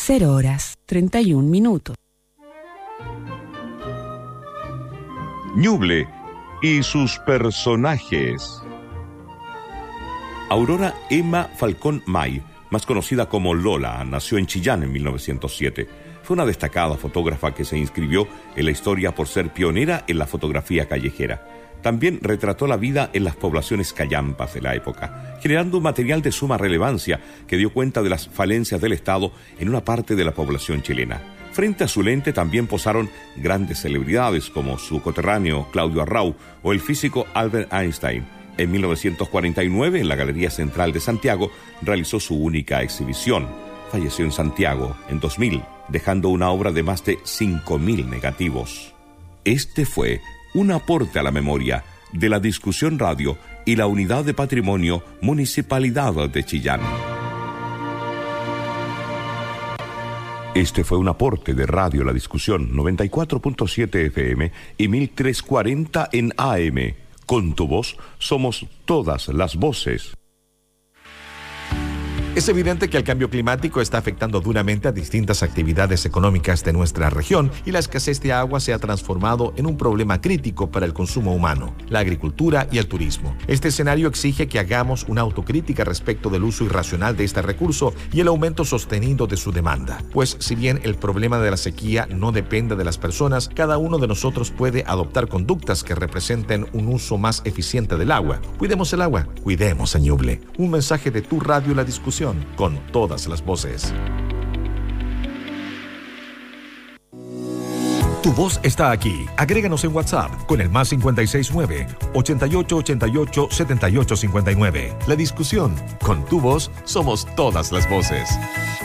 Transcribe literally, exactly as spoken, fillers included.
cero horas, treinta y un minutos. Ñuble y sus personajes. Aurora Emma Falcón May, más conocida como Lola, nació en Chillán en mil novecientos siete. Fue una destacada fotógrafa que se inscribió en la historia por ser pionera en la fotografía callejera. También retrató la vida en las poblaciones callampas de la época, generando un material de suma relevancia que dio cuenta de las falencias del Estado en una parte de la población chilena. Frente a su lente también posaron grandes celebridades como su coterráneo Claudio Arrau o el físico Albert Einstein. En mil novecientos cuarenta y nueve, en la Galería Central de Santiago, realizó su única exhibición. Falleció en Santiago en dos mil, dejando una obra de más de cinco mil negativos. Este fue un aporte a la memoria de la Discusión Radio y la Unidad de Patrimonio Municipalidad de Chillán. Este fue un aporte de Radio La Discusión noventa y cuatro punto siete F M y mil trescientos cuarenta en A M. Con tu voz somos todas las voces. Es evidente que el cambio climático está afectando duramente a distintas actividades económicas de nuestra región y la escasez de agua se ha transformado en un problema crítico para el consumo humano, la agricultura y el turismo. Este escenario exige que hagamos una autocrítica respecto del uso irracional de este recurso y el aumento sostenido de su demanda. Pues si bien el problema de la sequía no depende de las personas, cada uno de nosotros puede adoptar conductas que representen un uso más eficiente del agua. Cuidemos el agua, cuidemos a Ñuble. Un mensaje de tu radio La Discusión, con todas las voces. Tu voz está aquí. Agréganos en WhatsApp con el más cinco seis nueve, ochenta y ocho ochenta y ocho, setenta y ocho cincuenta y nueve. La Discusión. Con tu voz somos todas las voces.